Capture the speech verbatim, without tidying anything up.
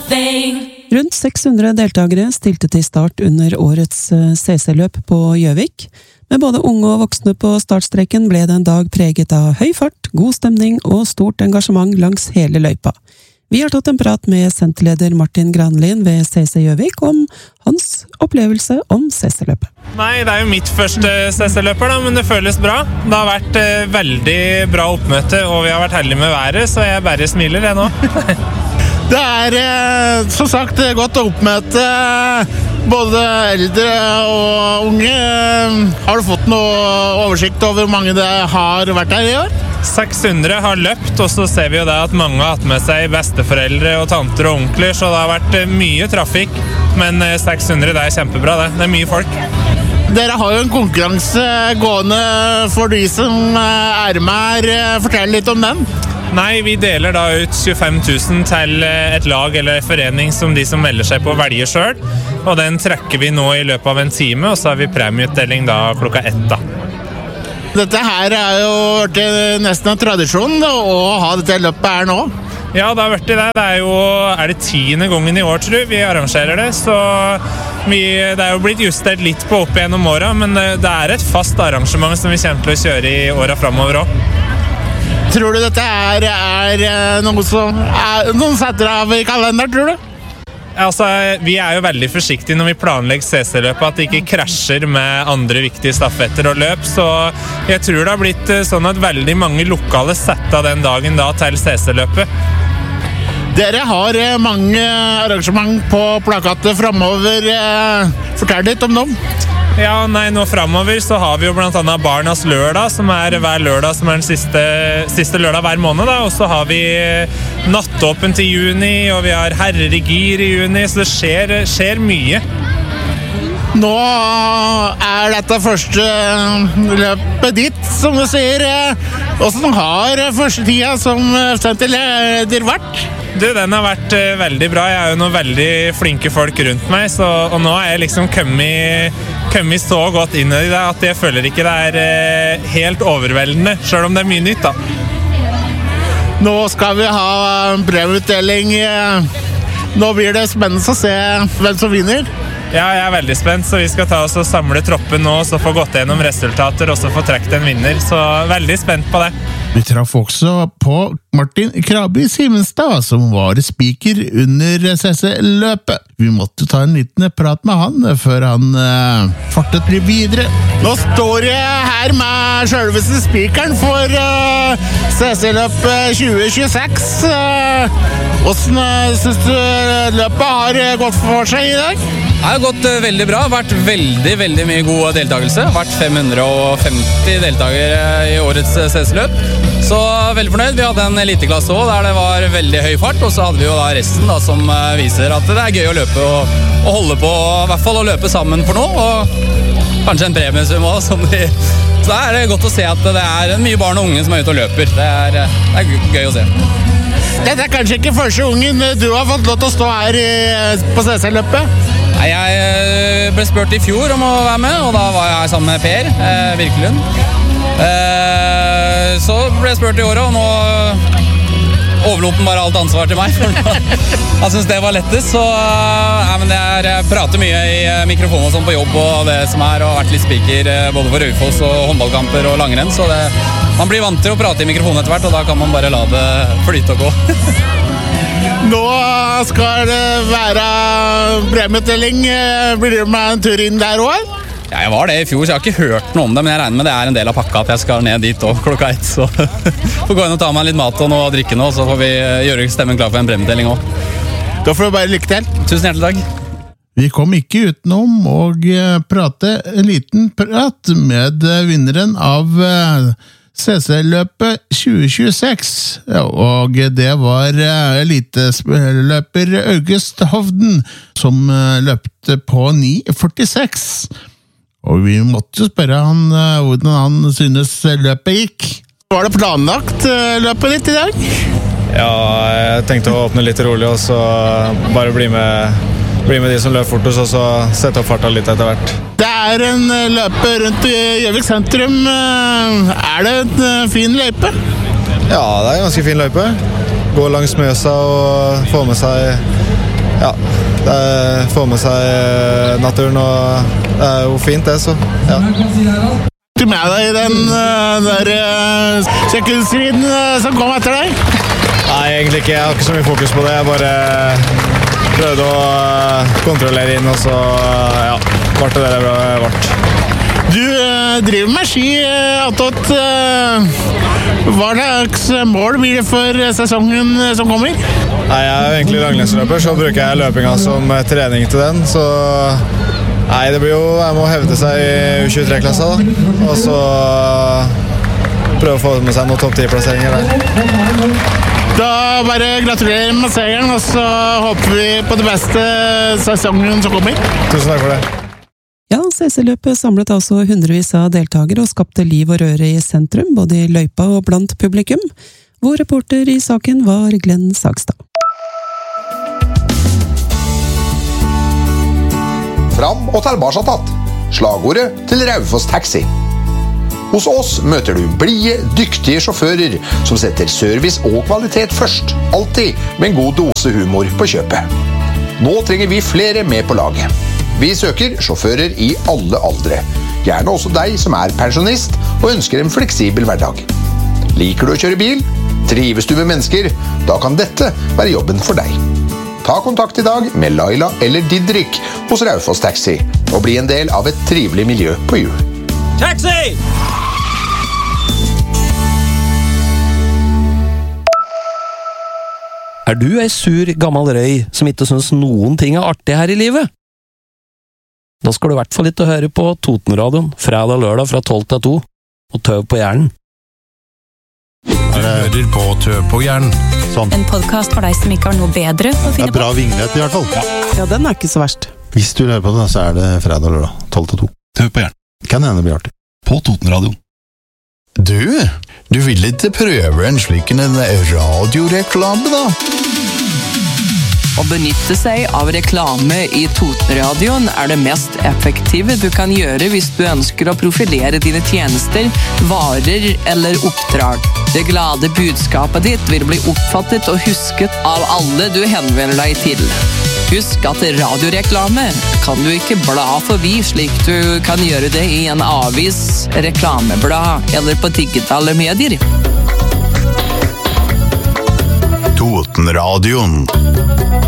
Rundt seks hundre deltagere stilte til start under årets C C-løp på Gjøvik. Med både unge og voksne på startstreken ble det en dag preget av høy fart, god stemning og stort engasjement langs hele løypa. Vi har tatt en prat med senterleder Martin Granlin ved C C Gjøvik om hans opplevelse om C C-løpet. Nei, det er jo mitt første C C-løper da, men det føles bra. Det har vært eh, veldig bra oppmøte, og vi har vært heldige med været, så jeg bare smiler jeg nå. Det er eh, som sagt godt oppmøte, både eldre og unge. Har du fått noe oversikt over hvor mange det har vært her i år? seks hundre har løpt, og så ser vi jo det at mange har hatt med seg besteforeldre og tanter og onkler, så det har vært mye trafikk, men seks hundre det er kjempebra det. Det er mye folk. Dere har jo en konkurranse gående for de som er med her. Fortell litt om den. Nei, vi deler da ut tjuefem tusen til et lag eller en forening som de som melder seg på velger selv, og den trekker vi nå i løpet av en time, og så har vi premieutdeling da klokka ett da. Dette her er jo nesten en tradisjon å ha dette løpet her nå. Ja, det har vært det. Det er jo er det tiende gangen i år, tror jeg, vi arrangerer det, så vi, det er jo blitt justert litt på opp gjennom året, men det er et fast arrangement som vi kommer til å kjøre i årene fremover også. Tror du dette er, er noe som er, noen setter av i kalender, tror du? Altså, vi er jo veldig forsiktige når vi planlegger C C-løpet, at det ikke krasjer med andre viktige stafetter og løp, så jeg tror det har blitt sånn at veldig mange lokale setter den dagen da til C C-løpet. Dere har mange arrangement på plakatet fremover. Fortell litt om dem. Ja, nei, nå fremover så har vi jo blant annet Barnas lørdag, som er hver lørdag, som er den siste, siste lørdag hver måned, da. Og så har vi nattåpent i juni, og vi har herrer i gir i juni, så det skjer, skjer mye. Nå er dette første løpet ditt, som du sier. Hvordan har første tida som senterleder vært? Du, den har vært uh, veldig bra. Jeg er jo noen veldig flinke folk rundt meg, så, og nå er jeg liksom kommet, kommet så godt inn i det at jeg føler ikke det er uh, helt overveldende, selv om det er mye nytt da. Nå skal vi ha premieutdeling. Nå blir det spennende å se hvem som vinner. Ja, jeg er veldig spent, så vi skal ta oss og samle troppen nå, og så få gått gjennom resultater, og så få trekt en vinner, så veldig spent på det. Vi traff også på Martin Krabi Simenstad, som var speaker under C C-løpet. Vi måtte ta en liten prat med han før han uh, fartet litt videre. Nå står jeg her med selveste speakeren for uh, C C-løpet tjue tjueseks. Uh, hvordan uh, synes du løpet har gått for seg i dag? Det har gått uh, veldig bra. Det har vært veldig, veldig mye god deltakelse. Det har vært fem hundre og femti deltakere i årets C C-løp. Så veldig fornøyd. Vi hadde en eliteklasse også, der det var veldig høy fart, og så hadde vi jo da resten da, som viser at det er gøy å løpe og, og holde på, i hvert fall å løpe sammen for noe, og kanskje en premiesum også. Som de, så da er det godt å se at det er mye barn og unge som er ute og løper. Det er, det er gøy å se. Dette er kanskje ikke første ungen du har fått lov til å stå her i, på C C-løpet? Nei, jeg ble spurt i fjor om å være med, og da var jeg sammen med Per eh, Virkelund. Eh, så ble jeg spurt i året, og nå overlot den bare alt ansvar til meg. Jeg synes det var lettest, så ja, men jeg, jeg prater mye i mikrofonen og sånn på jobb, og det som er, og vært litt speaker både for Raufoss og håndballkamper og langrenn, så det, man blir vant til å prate i mikrofonen etter hvert, og da kan man bare la det flyte og gå. Nå skal det være premieutdeling. Blir du med en tur inn der også? Ja, jeg var det i fjor, så jeg har ikke hørt noe om det, men jeg regner med det er en del av pakka at jeg skal ned dit også, klokka ett, så får gå inn og ta meg litt mat og noe å drikke nå, så får vi gjøre stemmen klar for en premieutdeling også. Da får du bare lykke til. Tusen hjertelig takk. Vi kom ikke utenom å prate en liten prat med vinneren av C C-løpet tjue tjueseks, og det var eliteløper August Hovden som løpte på ni førtiseks. Og vi måtte jo spørre han hvordan han synes løpet gikk. Var det planlagt løpet ditt i dag? Ja, jeg tenkte å åpne litt rolig, og så bare bli med, bli med de som løper fortest, og så sette opp farta litt etter hvert. Det er en løpe rundt i Gjøvik sentrum. Er det en fin løype? Ja, det er en ganske fin løype. Gå langs Mjøsa og få med seg ja, det er, får med seg naturen, og det er jo fint det, så ja. Du med deg i den uh, der uh, sekundstriden uh, som kom etter deg? Nei, egentlig ikke. Jeg har ikke så mye fokus på det. Jeg bare prøvde å uh, kontrollere inn, og så uh, ja, ble det det ble. Du uh, driver med ski, uh, Attot. Uh, hva slags mål blir det for sesongen uh, som kommer? Nei, jeg er jo egentlig langløpsløper, så bruker jeg løpinga som uh, trening til den, så nei, det blir jo, jeg må hevde seg i U tjuetre-klassa da, og så prøve å få med seg noen topp ti-plasseringer der. Da bare gratulerer med seieren, og så håper vi på det beste sesongen som kommer. Tusen takk for det. Ja, C C-løpet samlet altså hundrevis av deltagere og skapte liv og røre i sentrum, både i løypa og blant publikum. Vår reporter i saken var Glenn Sagstad. Fram og tilbake tatt. Slagordet til Raufoss Taxi. Hos oss møter du blide, dyktige sjåfører som setter service og kvalitet først. Alltid med en god dose humor på kjøpet. Nå trenger vi flere med på laget. Vi søker sjåfører i alle aldre. Gjerne også deg som er pensjonist og ønsker en fleksibel hverdag. Liker du å kjøre bil? Trives du med mennesker? Da kan dette være jobben for deg. Ta kontakt i dag med Laila eller Didrik hos Raufoss Taxi og bli en del av et trivelig miljø på hjul. Taxi! Er du ei sur gammel røy som ikke synes noen ting er artig her i livet? Da skal du i hvert fall ikke høre på Totenradioen fredag og lørdag fra tolv til to og Tøv på hjernen. Hører på Tøv på hjernen. Sånn. En podcast for deg som ikke har noe bedre å finne på. Det er bra vignett i hvert fall. Ja. ja, den er ikke så verst. Hvis du hører på det, så er det fredag og lørdag, tolv til to. Tøv på hjernen. Kan hende bli artig. På Totenradioen. Du, du vil ikke prøve en slik en radioreklame da? Å benytte seg av reklame i Totenradioen er det mest effektive du kan gjøre hvis du ønsker å profilere dine tjenester, varer eller oppdrag. Det glade budskapet ditt vil bli oppfattet og husket av alle du henvender deg til. Husk at radioreklame kan du ikke bla forbi slik du kan gjøre det i en avis, reklameblad eller på digitale medier. Totenradioen.